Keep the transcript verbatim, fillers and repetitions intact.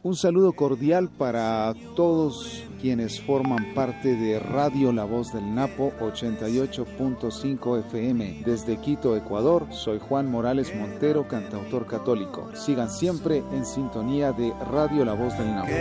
Un saludo cordial para todos quienes forman parte de Radio La Voz del Napo ochenta y ocho punto cinco F M desde Quito, Ecuador. Soy Juan Morales Montero, cantautor católico. Sigan siempre en sintonía de Radio La Voz del Napo.